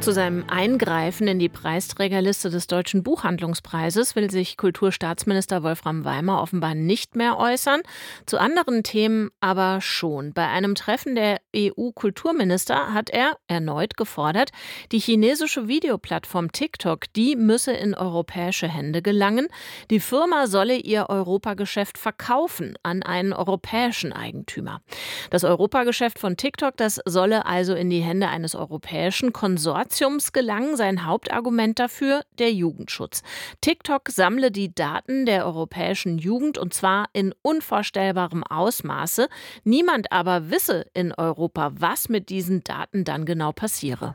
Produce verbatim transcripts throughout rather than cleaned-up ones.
Zu seinem Eingreifen in die Preisträgerliste des Deutschen Buchhandlungspreises will sich Kulturstaatsminister Wolfram Weimer offenbar nicht mehr äußern, zu anderen Themen aber schon. Bei einem Treffen der E U-Kulturminister hat er erneut gefordert, die chinesische Videoplattform TikTok, die müsse in europäische Hände gelangen. Die Firma solle ihr Europageschäft verkaufen an einen europäischen Eigentümer. Das Europageschäft von TikTok, das solle also in die Hände eines europäischen Konsortiums gelangen. Sein Hauptargument dafür: der Jugendschutz. TikTok sammle die Daten der europäischen Jugend und zwar in unvorstellbarem Ausmaße. Niemand aber wisse in Europa, was mit diesen Daten dann genau passiere.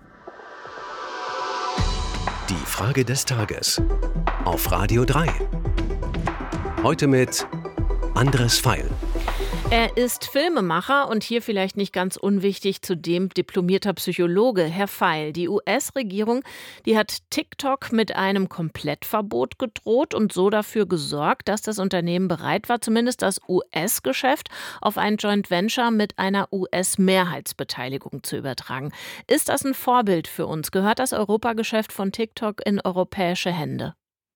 Die Frage des Tages auf Radio drei. Heute mit Andres Feil. Er ist Filmemacher und hier vielleicht nicht ganz unwichtig zudem diplomierter Psychologe. Herr Feil, die U S-Regierung, die hat TikTok mit einem Komplettverbot gedroht und so dafür gesorgt, dass das Unternehmen bereit war, zumindest das U S-Geschäft auf ein Joint Venture mit einer U S-Mehrheitsbeteiligung zu übertragen. Ist das ein Vorbild für uns? Gehört das Europageschäft von TikTok in europäische Hände?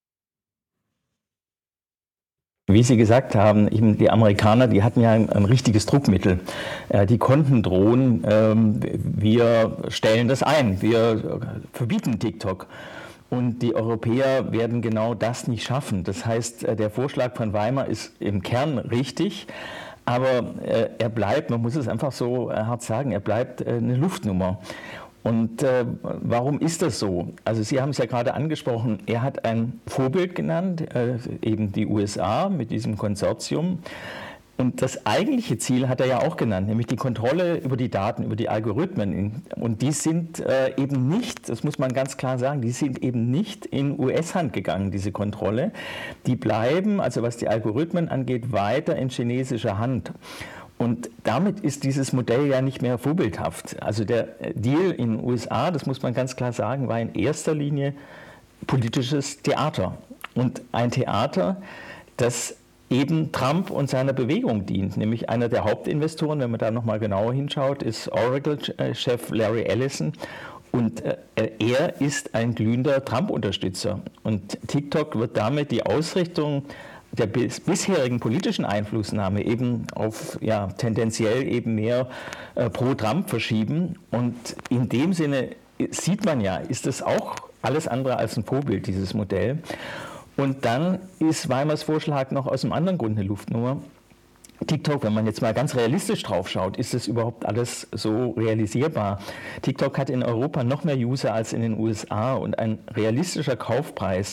Wie Sie gesagt haben, eben die Amerikaner, die hatten ja ein, ein richtiges Druckmittel. Äh, die konnten drohen, ähm, wir stellen das ein, wir verbieten TikTok. Und die Europäer werden genau das nicht schaffen. Das heißt, der Vorschlag von Weimer ist im Kern richtig, aber äh, er bleibt, man muss es einfach so hart sagen, er bleibt äh, eine Luftnummer. Und äh, warum ist das so? Also Sie haben es ja gerade angesprochen, er hat ein Vorbild genannt, äh, eben die U S A mit diesem Konsortium. Und das eigentliche Ziel hat er ja auch genannt, nämlich die Kontrolle über die Daten, über die Algorithmen. Und die sind äh, eben nicht, das muss man ganz klar sagen, die sind eben nicht in U S-Hand gegangen, diese Kontrolle. Die bleiben, also was die Algorithmen angeht, weiter in chinesischer Hand. Und damit ist dieses Modell ja nicht mehr vorbildhaft. Also der Deal in den U S A, das muss man ganz klar sagen, war in erster Linie politisches Theater. Und ein Theater, das eben Trump und seiner Bewegung dient. Nämlich einer der Hauptinvestoren, wenn man da nochmal genauer hinschaut, ist Oracle-Chef Larry Ellison. Und er ist ein glühender Trump-Unterstützer. Und TikTok wird damit die Ausrichtung der bisherigen politischen Einflussnahme eben auf ja, tendenziell eben mehr äh, pro Trump verschieben. Und in dem Sinne sieht man ja, ist das auch alles andere als ein Vorbild, dieses Modell. Und dann ist Weimers Vorschlag noch aus einem anderen Grund eine Luftnummer. TikTok, wenn man jetzt mal ganz realistisch drauf schaut, ist das überhaupt alles so realisierbar? TikTok hat in Europa noch mehr User als in den U S A und ein realistischer Kaufpreis